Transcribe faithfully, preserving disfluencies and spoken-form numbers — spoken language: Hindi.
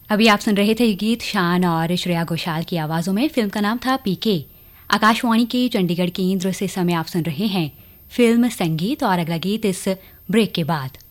अभी आप सुन रहे थे ये गीत शान और श्रेया घोषाल की आवाज़ों में। फिल्म का नाम था पीके। आकाशवाणी के चंडीगढ़ केंद्र से समय आप सुन रहे हैं फिल्म संगीत, और अगला गीत इस ब्रेक के बाद।